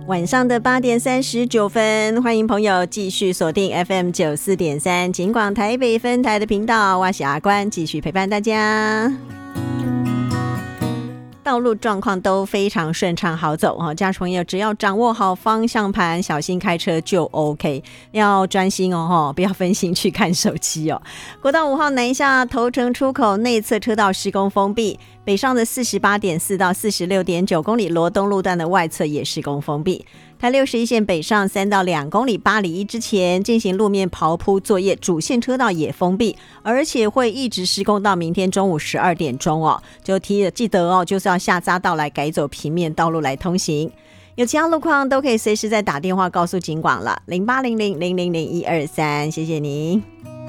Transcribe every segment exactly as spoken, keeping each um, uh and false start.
晚上的八点三十九分，欢迎朋友继续锁定 F M 九十四点三 警广台北分台的频道，我是阿关，继续陪伴大家。道路状况都非常顺畅好走哦，驾驶朋友只要掌握好方向盘，小心开车就 OK， 要专心哦，不要分心去看手机哦。国道五号南下头城出口内侧车道施工封闭，北上的 四十八点四 到 四十六点九 公里罗东路段的外侧也施工封闭。台六十一线北上三到两公里八里一之前进行路面刨铺作业，主线车道也封闭，而且会一直施工到明天中午十二点钟哦。就提记得哦，就是要下匝道来改走平面道路来通行。有其他路况都可以随时再打电话告诉警广了，零八零零零零零一二三，谢谢您。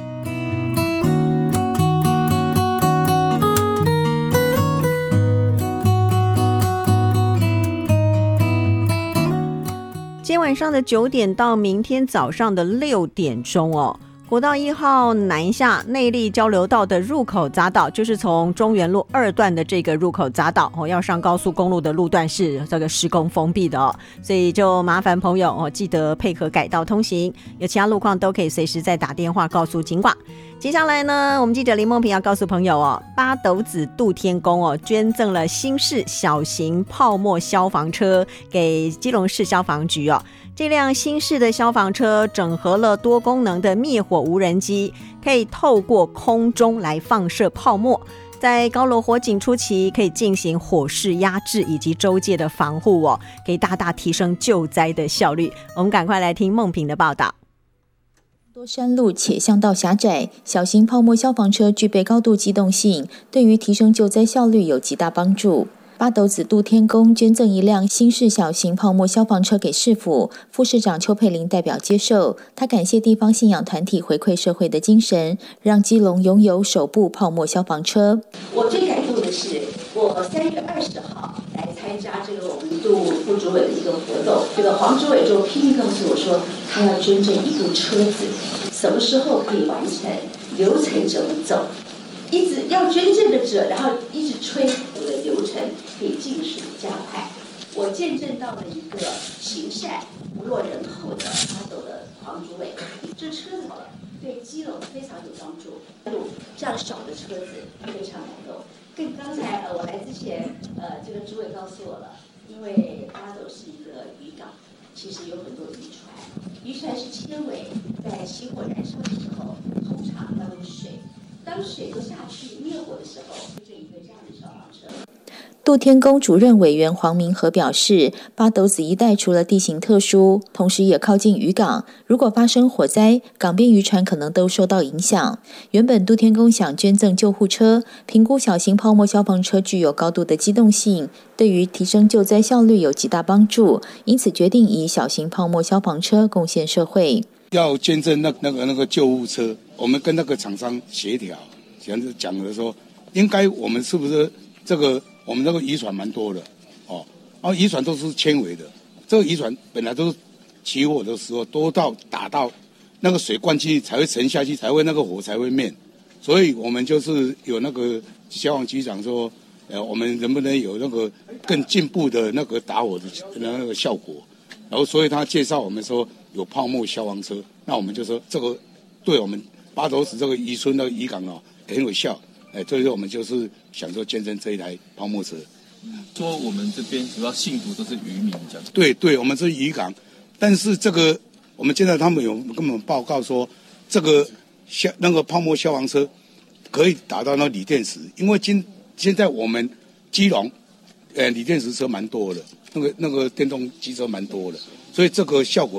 今天晚上的九点到明天早上的六点钟哦，国道一号南下内壢交流道的入口匝道，就是从中原路二段的这个入口匝道哦，要上高速公路的路段是这个施工封闭的哦，所以就麻烦朋友哦，记得配合改道通行。有其他路况都可以随时再打电话告诉警广。接下来呢，我们记者林梦平要告诉朋友哦，八斗子杜天宫哦捐赠了新式小型泡沫消防车给基隆市消防局哦。这辆新式的消防车整合了多功能的灭火无人机，可以透过空中来放射泡沫，在高楼火警初期可以进行火势压制以及周界的防护哦，可以大大提升救灾的效率。我们赶快来听梦平的报道。 多山路且巷道狭窄，小型泡沫消防车具备高度机动性，对于提升救灾效率有极大帮助。八斗子杜天宫捐赠一辆新式小型泡沫消防车给市府，副市长邱佩玲代表接受。他感谢地方信仰团体回馈社会的精神，让基隆拥有首部泡沫消防车。 我最感动的是，我三月二十号来参加这个我们杜副主委的一个活动，这个黄主委就拼命告诉我说，他要捐赠一部车子，什么时候可以完成，流程怎么走，一直要捐赠的者，然后一直催我的流程可以尽速加快。我见证到了一个行善不落人后的阿斗的黄主委，这车子好了，对基隆非常有帮助。这样小的车子非常感动。跟刚才呃我来之前，呃这个主委告诉我了，因为阿斗是一个渔港，其实有很多渔船，渔船是纤维，在起火燃烧的时候，通常要用水。当水都下去灭火的时候，就一个这样的消防车。 杜天宫主任委员黄明和表示，八斗子一带除了地形特殊，同时也靠近渔港，如果发生火灾，港边渔船可能都受到影响。原本杜天宫想捐赠救护车，评估小型泡沫消防车具有高度的机动性，对于提升救灾效率有极大帮助，因此决定以小型泡沫消防车贡献社会。 要捐赠那那个那个救护车，我们跟那个厂商协调，讲讲的说，应该我们是不是这个我们那个渔船蛮多的哦，然后渔船都是纤维的，这个渔船本来都是起火的时候都到打到那个水灌进去才会沉下去，才会那个火才会灭，所以我们就是有那个消防局长说，呃，我们能不能有那个更进步的那个打火的那个效果，然后所以他介绍我们说。有泡沫消防车，那我们就说这个对我们八斗子这个渔村的渔港哦很有效，哎，所以说我们就是想说捐赠这一台泡沫车。 说我们这边主要信徒都是渔民这样。 对对，我们是渔港，但是这个我们现在他们有跟我们报告说，这个消那个泡沫消防车可以达到那锂电池，因为今现在我们基隆，呃，锂电池车蛮多的，那个那个电动机车蛮多的，所以这个效果